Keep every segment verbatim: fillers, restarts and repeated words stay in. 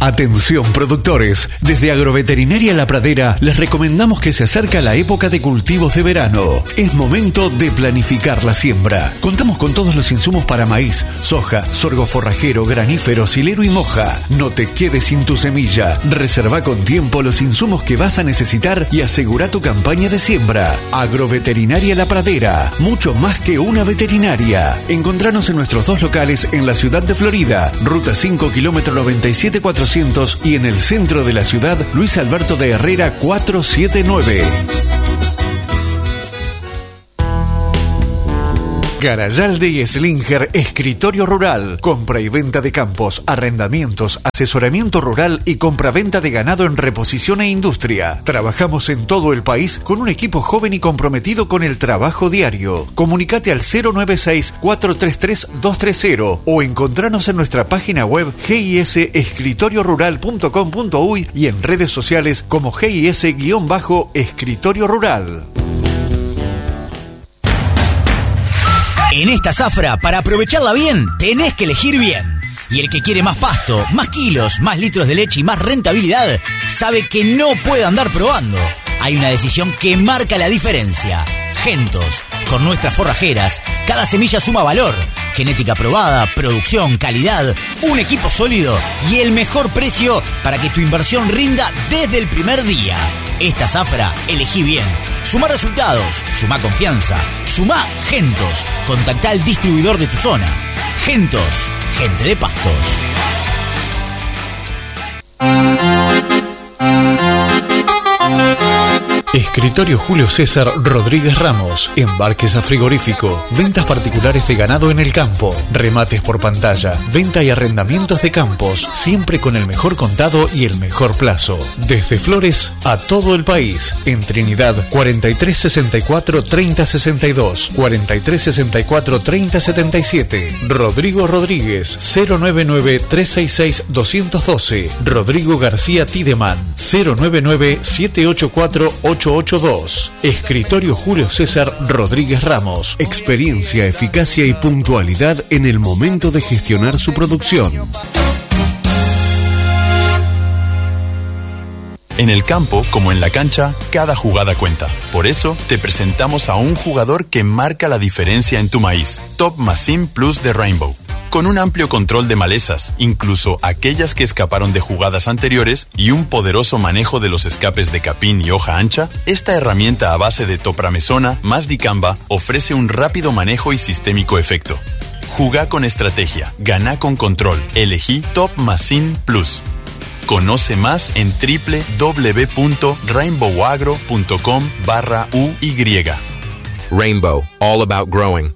Atención productores, desde Agroveterinaria La Pradera les recomendamos que se acerca la época de cultivos de verano. Es momento de planificar la siembra. Contamos con todos los insumos para maíz, soja, sorgo forrajero, granífero, silero y moja. No te quedes sin tu semilla. Reserva con tiempo los insumos que vas a necesitar y asegura tu campaña de siembra. Agroveterinaria La Pradera, mucho más que una veterinaria. Encontranos en nuestros dos locales en la ciudad de Florida, ruta cinco, kilómetro noventa y siete cuatrocientos, y en el centro de la ciudad, Luis Alberto de Herrera cuatrocientos setenta y nueve. Garayalde y Slinger Escritorio Rural. Compra y venta de campos, arrendamientos, asesoramiento rural y compra-venta de ganado en reposición e industria. Trabajamos en todo el país con un equipo joven y comprometido con el trabajo diario. Comunicate al cero nueve seis, cuatro tres tres, dos tres cero o encontranos en nuestra página web g i s escritorio rural punto com punto u y y en redes sociales como G I S-Escritorio Rural. En esta zafra, para aprovecharla bien, tenés que elegir bien. Y el que quiere más pasto, más kilos, más litros de leche y más rentabilidad, sabe que no puede andar probando. Hay una decisión que marca la diferencia. Gentos. Con nuestras forrajeras, cada semilla suma valor. Genética probada, producción, calidad, un equipo sólido y el mejor precio para que tu inversión rinda desde el primer día. Esta zafra, elegí bien. Suma resultados, suma confianza, suma Gentos. Contactá al distribuidor de tu zona. Gentos, gente de pastos. Escritorio Julio César Rodríguez Ramos. Embarques a frigorífico. Ventas particulares de ganado en el campo. Remates por pantalla. Venta y arrendamientos de campos. Siempre con el mejor contado y el mejor plazo. Desde Flores a todo el país. En Trinidad, cuarenta y tres sesenta y cuatro, treinta sesenta y dos. cuarenta y tres sesenta y cuatro, treinta setenta y siete. Rodrigo Rodríguez, cero nueve nueve, tres seis seis, dos uno dos. Rodrigo García Tideman, cero nueve nueve, siete ocho cuatro, ocho ocho dos. Escritorio Julio César Rodríguez Ramos. Experiencia, eficacia y puntualidad en el momento de gestionar su producción. En el campo, como en la cancha, cada jugada cuenta. Por eso, te presentamos a un jugador que marca la diferencia en tu maíz. Top Machine Plus de Rainbow. Con un amplio control de malezas, incluso aquellas que escaparon de jugadas anteriores, y un poderoso manejo de los escapes de capín y hoja ancha, esta herramienta a base de topramesona más dicamba ofrece un rápido manejo y sistémico efecto. Jugá con estrategia, ganá con control. Elegí Top Machine Plus. Conoce más en doble u doble u doble u punto rainbow agro punto com barra u y. Rainbow, all about growing.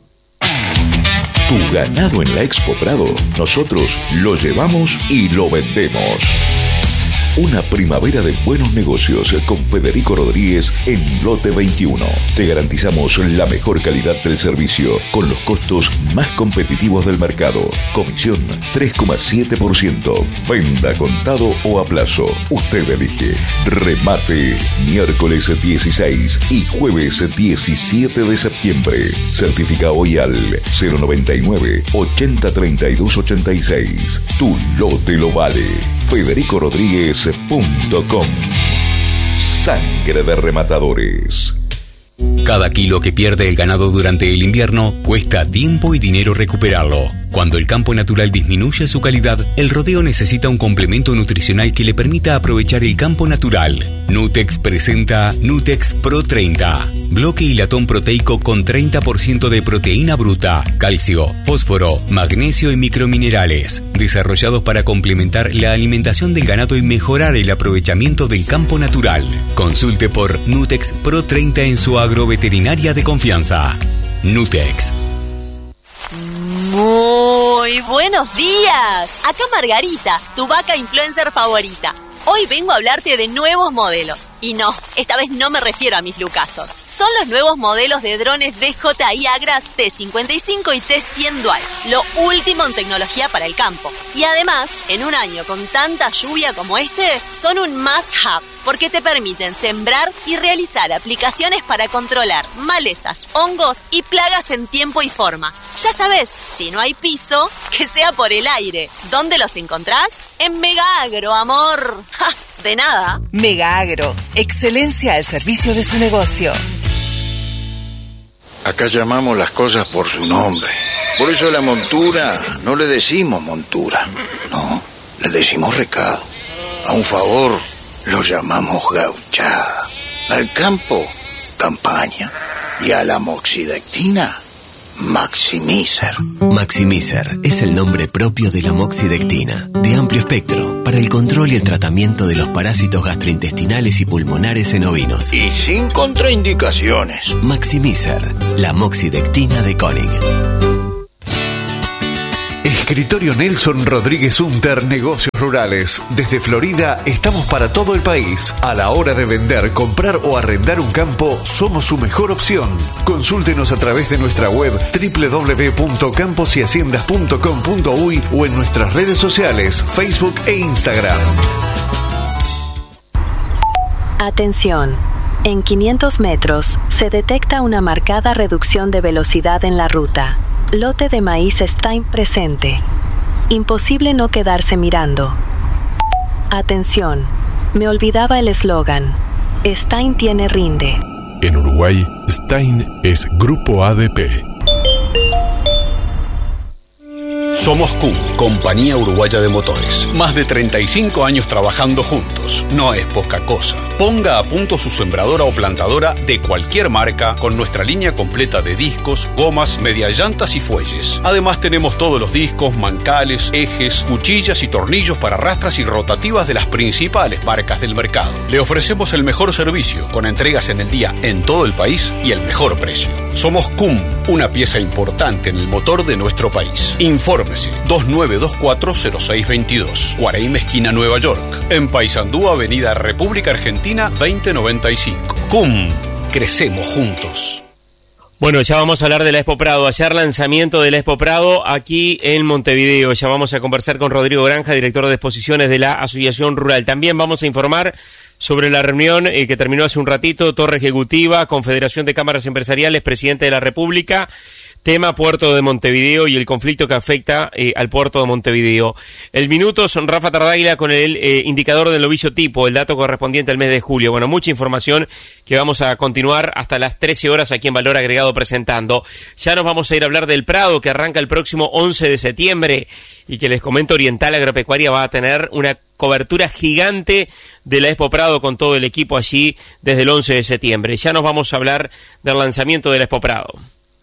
Tu ganado en la Expo Prado, nosotros lo llevamos y lo vendemos. Una primavera de buenos negocios con Federico Rodríguez en Lote veintiuno. Te garantizamos la mejor calidad del servicio con los costos más competitivos del mercado. Comisión tres coma siete por ciento. Venda contado o a plazo. Usted elige. Remate miércoles dieciséis y jueves diecisiete de septiembre. Certifica hoy al cero noventa y nueve, ochenta, treinta y dos, ochenta y seis. Tu lote lo vale. Federico Rodríguez punto com. Sangre de rematadores. Cada kilo que pierde el ganado durante el invierno cuesta tiempo y dinero recuperarlo. Cuando el campo natural disminuye su calidad, el rodeo necesita un complemento nutricional que le permita aprovechar el campo natural. Nutex presenta Nutex Pro treinta. Bloque y latón proteico con treinta por ciento de proteína bruta, calcio, fósforo, magnesio y microminerales. Desarrollados para complementar la alimentación del ganado y mejorar el aprovechamiento del campo natural. Consulte por Nutex Pro treinta en su agroveterinaria de confianza. Nutex. Muy buenos días. Acá Margarita, tu vaca influencer favorita. Hoy vengo a hablarte de nuevos modelos. Y no, esta vez no me refiero a mis lucazos. Son los nuevos modelos de drones D J I Agras T cincuenta y cinco y T cien Dual. Lo último en tecnología para el campo. Y además, en un año con tanta lluvia como este, son un must-have. porque te permiten sembrar y realizar aplicaciones para controlar malezas, hongos y plagas en tiempo y forma. Ya sabes, si no hay piso, que sea por el aire. ¿Dónde los encontrás? En Mega Agro, amor. ¡Ja! De nada. Mega Agro, excelencia al servicio de su negocio. Acá llamamos las cosas por su nombre. Por eso a la montura no le decimos montura, no, le decimos recado. A un favor lo llamamos gauchada. Al campo, campaña. Y a la moxidectina, Maximizer. Maximizer es el nombre propio de la moxidectina, de amplio espectro, para el control y el tratamiento de los parásitos gastrointestinales y pulmonares en ovinos. Y sin contraindicaciones. Maximizer, la moxidectina de Koenig. Escritorio Nelson Rodríguez Hunter, Negocios Rurales. Desde Florida estamos para todo el país. A la hora de vender, comprar o arrendar un campo, somos su mejor opción. Consúltenos a través de nuestra web doble u doble u doble u punto campos y haciendas punto com punto uy o en nuestras redes sociales, Facebook e Instagram. Atención. En quinientos metros se detecta una marcada reducción de velocidad en la ruta. Lote de maíz Stein presente. Imposible no quedarse mirando. Atención, me olvidaba el eslogan. Stein tiene rinde. En Uruguay, Stein es Grupo A D P. Somos C U M, Compañía Uruguaya de Motores. Más de treinta y cinco años trabajando juntos. No es poca cosa. Ponga a punto su sembradora o plantadora de cualquier marca con nuestra línea completa de discos, gomas, mediallantas y fuelles. Además tenemos todos los discos, mancales, ejes, cuchillas y tornillos para rastras y rotativas de las principales marcas del mercado. Le ofrecemos el mejor servicio, con entregas en el día en todo el país y el mejor precio. Somos C U M, una pieza importante en el motor de nuestro país. Infórmese dos nueve dos cuatro cero seis dos dos, Guaraíma esquina Nueva York. En Paysandú, Avenida República Argentina veinte noventa y cinco. C U M, crecemos juntos. Bueno, ya vamos a hablar de la Expo Prado. Ayer lanzamiento de la Expo Prado aquí en Montevideo. Ya vamos a conversar con Rodrigo Granja, director de exposiciones de la Asociación Rural. También vamos a informar sobre la reunión eh, que terminó hace un ratito, Torre Ejecutiva, Confederación de Cámaras Empresariales, Presidente de la República, tema Puerto de Montevideo y el conflicto que afecta eh, al Puerto de Montevideo. El minuto son Rafa Tardaila con el eh, indicador del novillo tipo, el dato correspondiente al mes de julio. Bueno, mucha información que vamos a continuar hasta las trece horas aquí en Valor Agregado presentando. Ya nos vamos a ir a hablar del Prado, que arranca el próximo once de septiembre y que les comento, Oriental Agropecuaria va a tener una cobertura gigante de la Expo Prado con todo el equipo allí desde el once de septiembre. Ya nos vamos a hablar del lanzamiento de la Expo Prado.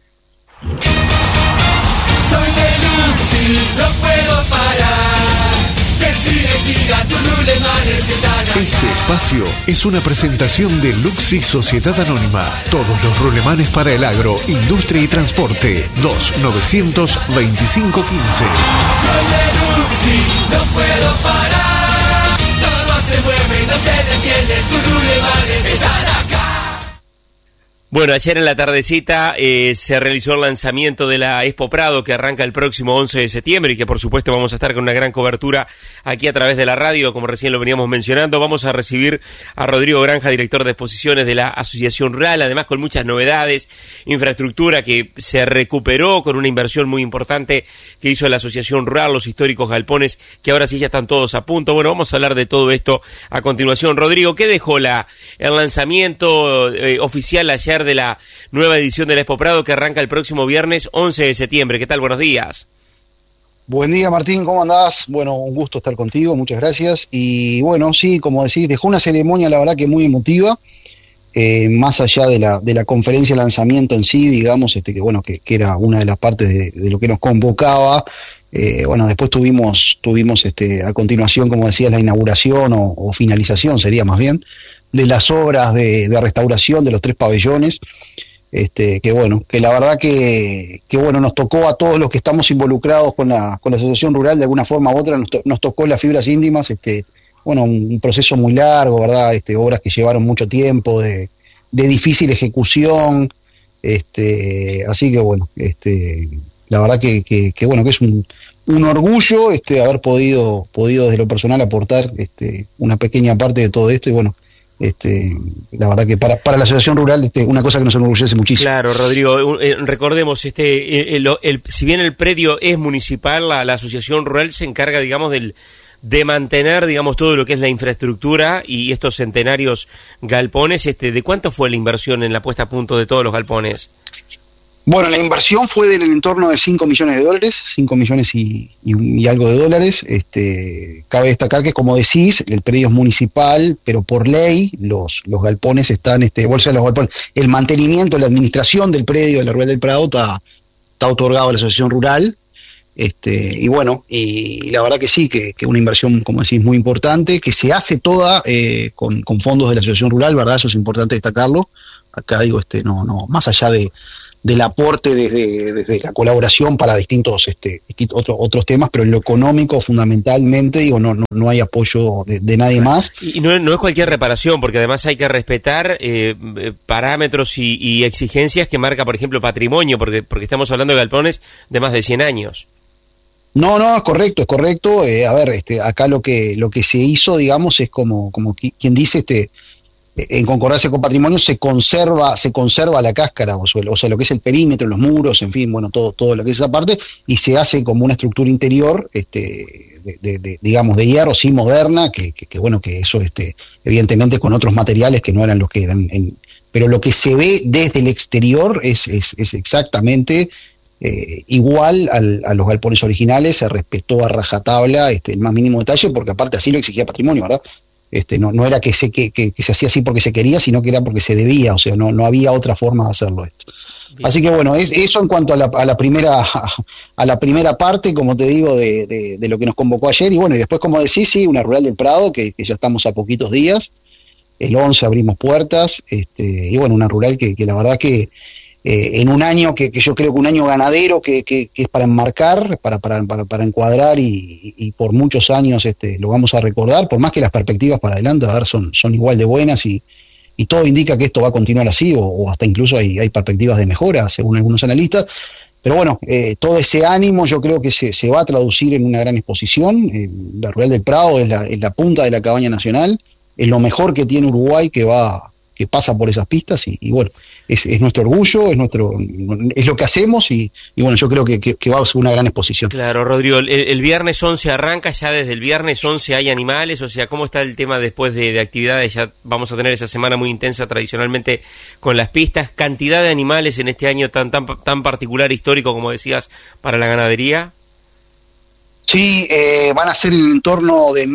Soy de Luxi, no puedo parar. Decide, siga, tus rulemanes están acá. Este espacio es una presentación de Luxi Sociedad Anónima. Todos los rulemanes para el agro, industria y transporte. dos novecientos veinticinco quince. Soy de Luxi, no puedo parar. Todo se mueve, no se detiene. Tus rulemanes están acá. Bueno, ayer en la tardecita eh, se realizó el lanzamiento de la Expo Prado, que arranca el próximo once de septiembre y que por supuesto vamos a estar con una gran cobertura aquí a través de la radio, como recién lo veníamos mencionando. Vamos a recibir a Rodrigo Granja, director de exposiciones de la Asociación Rural, además con muchas novedades, infraestructura que se recuperó con una inversión muy importante que hizo la Asociación Rural, los históricos galpones, que ahora sí ya están todos a punto. Bueno, vamos a hablar de todo esto a continuación. Rodrigo, ¿qué dejó la el lanzamiento eh, oficial ayer de la nueva edición de la Expo Prado que arranca el próximo viernes once de septiembre? ¿Qué tal? Buenos días. Buen día, Martín, ¿cómo andás? Bueno, un gusto estar contigo, muchas gracias. Y bueno, sí, como decís, dejó una ceremonia, la verdad que muy emotiva, eh, más allá de la, de la conferencia de lanzamiento en sí, digamos, este que bueno, que, que era una de las partes de, de lo que nos convocaba. Eh, bueno, después tuvimos, tuvimos este, a continuación, como decías, la inauguración o, o finalización, sería más bien, de las obras de, de restauración de los tres pabellones, este, que bueno, que la verdad que, que bueno, nos tocó a todos los que estamos involucrados con la, con la Asociación Rural, de alguna forma u otra, nos, to, nos tocó las fibras íntimas, este, bueno, un, un proceso muy largo, ¿verdad? Este, obras que llevaron mucho tiempo, de, de difícil ejecución, este, así que bueno, este, la verdad que, que, que bueno, que es un, un orgullo este, haber podido, podido desde lo personal aportar este, una pequeña parte de todo esto y bueno, Este, la verdad que para, para la asociación rural este, una cosa que nos enorgullece muchísimo. Claro, Rodrigo, eh, recordemos, este, el, el, el, si bien el predio es municipal, la, la asociación rural se encarga, digamos, del, de mantener, digamos, todo lo que es la infraestructura y estos centenarios galpones. Este, ¿de cuánto fue la inversión en la puesta a punto de todos los galpones? Bueno, la inversión fue del entorno de cinco millones de dólares, cinco millones y, y, y algo de dólares. Este, cabe destacar que, como decís, el predio es municipal, pero por ley los, los galpones están, este, bolsa de los galpones, el mantenimiento, la administración del predio de la Rural del Prado está, está otorgado a la asociación rural. Este, y bueno, y la verdad que sí, que, que una inversión, como decís, muy importante, que se hace toda eh, con, con fondos de la asociación rural, ¿verdad? Eso es importante destacarlo. Acá digo, este, no, no, más allá de del aporte desde, desde la colaboración para distintos, este, distintos otros, otros temas, pero en lo económico fundamentalmente, digo, no, no, no hay apoyo de, de nadie más. Y no, no es cualquier reparación, porque además hay que respetar eh, parámetros y, y exigencias que marca, por ejemplo, patrimonio, porque, porque estamos hablando de galpones de más de cien años. No, no, es correcto, es correcto. Eh, a ver, este, acá lo que, lo que se hizo, digamos, es como, como quien dice, este, en concordancia con patrimonio se conserva se conserva la cáscara, o sea, o sea, lo que es el perímetro, los muros, en fin, bueno, todo todo lo que es esa parte, y se hace como una estructura interior, este, de, de, de, digamos, de hierro, sí, moderna, que, que, que bueno, que eso, este, evidentemente con otros materiales que no eran los que eran, en, pero lo que se ve desde el exterior es, es, es exactamente eh, igual al, a los galpones originales, se respetó a rajatabla este, el más mínimo detalle, porque aparte así lo exigía patrimonio, ¿verdad? Este, no, no era que se, que, que, que se hacía así porque se quería, sino que era porque se debía, o sea, no, no había otra forma de hacerlo esto. Bien. Así que bueno, es eso en cuanto a la, a la primera a la primera parte, como te digo, de, de, de lo que nos convocó ayer, y bueno, y después, como decís, sí, una Rural del Prado, que, que ya estamos a poquitos días, el once abrimos puertas, este, y bueno, una rural que, que la verdad que Eh, en un año que, que yo creo que un año ganadero que, que, que es para enmarcar, para, para, para, para encuadrar y, y, y por muchos años este, lo vamos a recordar, por más que las perspectivas para adelante a ver, son, son igual de buenas y, y todo indica que esto va a continuar así o, o hasta incluso hay, hay perspectivas de mejora según algunos analistas, pero bueno, eh, todo ese ánimo yo creo que se, se va a traducir en una gran exposición. Eh, la Rural del Prado es la, es la punta de la cabaña nacional, es lo mejor que tiene Uruguay que va que pasa por esas pistas y, y bueno, es, es nuestro orgullo, es nuestro es lo que hacemos y, y bueno, yo creo que, que, que va a ser una gran exposición. Claro, Rodrigo, el, el viernes once arranca, ya desde el viernes once hay animales, o sea, ¿cómo está el tema después de, de actividades? Ya vamos a tener esa semana muy intensa tradicionalmente con las pistas, cantidad de animales en este año tan, tan, tan particular, histórico, como decías, para la ganadería. Sí, eh, van a ser en torno de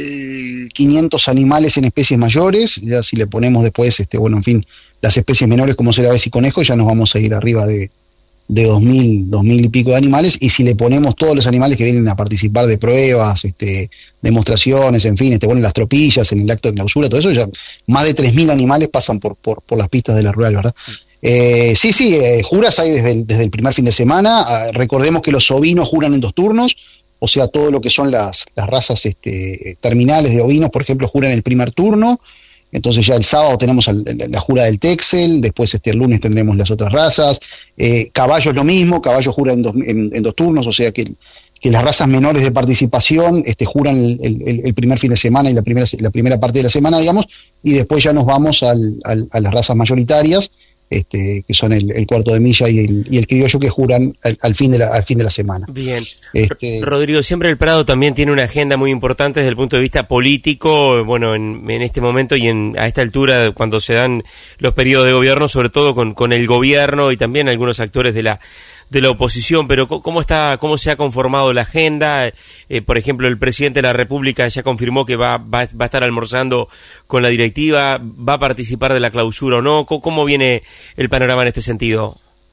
mil quinientos animales en especies mayores, ya si le ponemos después, este, bueno, en fin, las especies menores como ser aves y conejos, ya nos vamos a ir arriba de, de dos mil, dos mil y pico de animales, y si le ponemos todos los animales que vienen a participar de pruebas, este, demostraciones, en fin, este, bueno, las tropillas, en el acto de clausura, todo eso, ya más de tres mil animales pasan por, por, por las pistas de la rural, ¿verdad? Eh, sí, sí, eh, juras hay desde el, desde el primer fin de semana, ah, recordemos que los ovinos juran en dos turnos, o sea, todo lo que son las, las razas este, terminales de ovinos, por ejemplo, juran el primer turno, entonces ya el sábado tenemos el, el, la jura del Texel, después este, el lunes tendremos las otras razas, eh, caballo es lo mismo, caballo jura en dos, en, en dos turnos, o sea que, que las razas menores de participación este, juran el, el, el primer fin de semana y la primera, la primera parte de la semana, digamos, y después ya nos vamos al, al, a las razas mayoritarias, Este, que son el, el cuarto de milla y el, y el criollo, que juran al, al fin de la al fin de la semana. Bien. Este, Rodrigo, siempre el Prado también tiene una agenda muy importante desde el punto de vista político, bueno, en, en este momento y en a esta altura cuando se dan los periodos de gobierno, sobre todo con, con el gobierno y también algunos actores de la de la oposición, pero ¿cómo está, cómo se ha conformado la agenda? Eh, por ejemplo, el presidente de la República ya confirmó que va, va, va a estar almorzando con la directiva, ¿va a participar de la clausura o no? ¿Cómo, cómo viene el panorama en este sentido?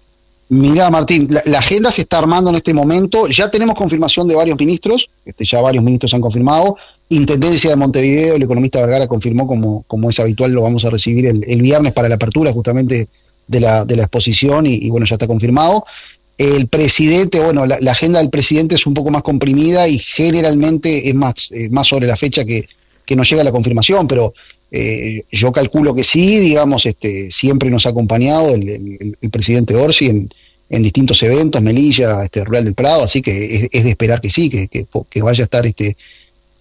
Mirá, Martín, la, la agenda se está armando en este momento, ya tenemos confirmación de varios ministros, este, ya varios ministros han confirmado, Intendencia de Montevideo, el economista Vergara confirmó, como, como es habitual, lo vamos a recibir el, el viernes para la apertura justamente de la, de la exposición y, y bueno, ya está confirmado. El presidente, bueno, la, la agenda del presidente es un poco más comprimida y generalmente es más, eh, más sobre la fecha que, que nos llega la confirmación, pero eh, yo calculo que sí, digamos, este, siempre nos ha acompañado el, el, el presidente Orsi en, en distintos eventos, Melilla, este, Rural del Prado, así que es, es de esperar que sí, que, que, que vaya a estar este,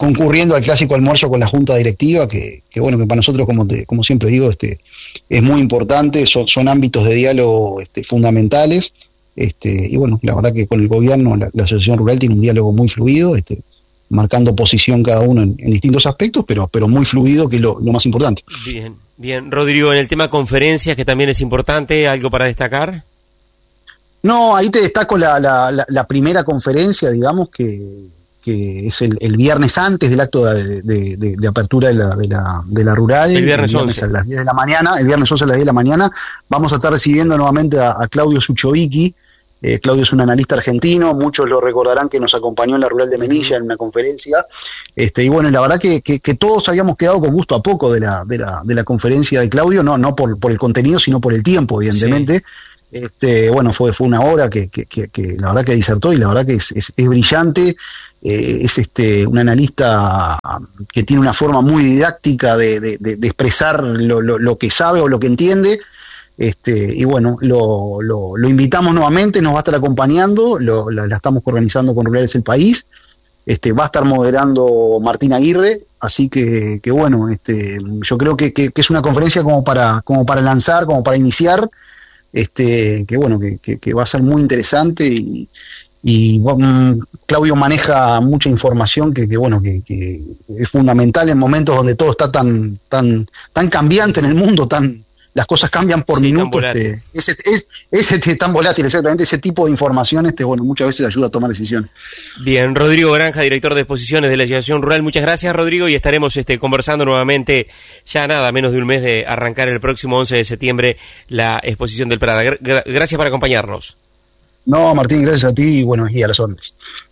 concurriendo al clásico almuerzo con la junta directiva, que, que bueno, que para nosotros, como te, como siempre digo, este, es muy importante, son, son ámbitos de diálogo este, fundamentales, este, y bueno, la verdad que con el gobierno, la, la Asociación Rural tiene un diálogo muy fluido, este, marcando posición cada uno en, en distintos aspectos, pero, pero muy fluido, que es lo, lo más importante. Bien, bien. Rodrigo, en el tema conferencias, que también es importante, ¿algo para destacar? No, ahí te destaco la, la, la, la primera conferencia, digamos, que, que es el, el viernes antes del acto de, de, de, de apertura de la, de, la, de la rural. El viernes, el viernes once. A las diez de la mañana, el viernes once a las diez de la mañana, vamos a estar recibiendo nuevamente a, a Claudio Suchovicki. Eh, Claudio es un analista argentino, muchos lo recordarán que nos acompañó en la rural de Menilla en una conferencia, este, y bueno, la verdad que, que, que todos habíamos quedado con gusto a poco de la, de la, de la conferencia de Claudio, no, no por, por el contenido, sino por el tiempo, evidentemente. Sí. Este, bueno, fue, fue una obra que, que, que, que la verdad que disertó, y la verdad que es, es, es brillante, eh, es este, un analista que tiene una forma muy didáctica de, de, de, de expresar lo, lo, lo que sabe o lo que entiende. Este, y bueno, lo, lo, lo invitamos nuevamente, nos va a estar acompañando, lo, la, la estamos organizando con Rurales El País, este, va a estar moderando Martín Aguirre, así que, que bueno, este, yo creo que, que, que es una conferencia como para, como para lanzar, como para iniciar, este, que bueno, que, que, que va a ser muy interesante, y, y um, Claudio maneja mucha información que, que bueno, que, que es fundamental en momentos donde todo está tan, tan, tan cambiante en el mundo, tan las cosas cambian por sí, minutos, este, ese, es, ese tan volátil, exactamente, ese tipo de información, este, bueno, muchas veces ayuda a tomar decisiones. Bien, Rodrigo Granja, director de exposiciones de la Asociación Rural, muchas gracias, Rodrigo, y estaremos este, conversando nuevamente, ya nada, menos de un mes de arrancar el próximo once de septiembre la exposición del Prada. Gra- gracias por acompañarnos. No, Martín, gracias a ti, y bueno, y a las órdenes.